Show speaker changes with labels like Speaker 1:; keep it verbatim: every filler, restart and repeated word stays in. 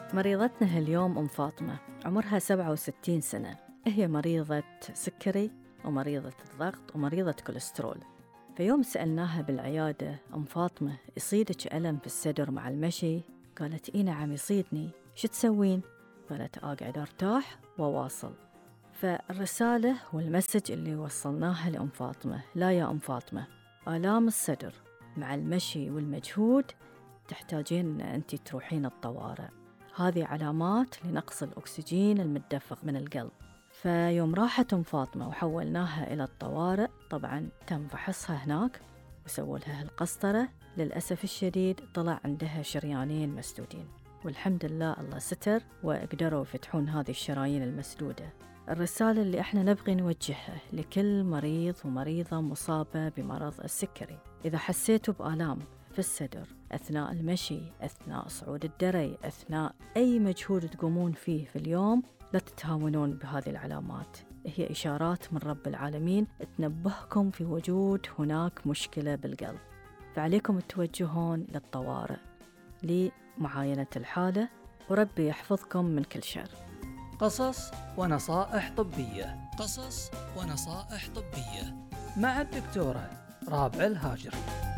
Speaker 1: مريضتنا اليوم أم فاطمة، عمرها سبعة وستين سنة. هي مريضة سكري ومريضة الضغط ومريضة كوليسترول. في يوم سألناها بالعيادة: أم فاطمة، يصيدك ألم في الصدر مع المشي؟ قالت: إيه نعم يصيدني. شو تسوين؟ قالت: أقعد أرتاح وواصل. فالرسالة والمسج اللي وصلناها لأم فاطمة: لا يا أم فاطمة، آلام الصدر مع المشي والمجهود تحتاجين أن أنت تروحين الطوارئ. هذه علامات لنقص الأكسجين المتدفق من القلب. فيوم راحت أم فاطمة وحولناها إلى الطوارئ، طبعا تم فحصها هناك وسووا لها القسطرة. للأسف الشديد طلع عندها شريانين مسدودين، والحمد لله الله ستر وقدروا يفتحون هذه الشرايين المسدودة. الرسالة اللي احنا نبغي نوجهها لكل مريض ومريضة مصابة بمرض السكري: إذا حسيتوا بآلام في الصدر أثناء المشي، أثناء صعود الدري، أثناء أي مجهود تقومون فيه في اليوم، لا تتهاونون بهذه العلامات. هي إشارات من رب العالمين تنبهكم في وجود هناك مشكلة بالقلب، فعليكم تتوجهون للطوارئ لمعاينة الحالة، وربي يحفظكم من كل شر.
Speaker 2: قصص ونصائح طبية. قصص ونصائح طبية مع الدكتورة رابعة الهاجري.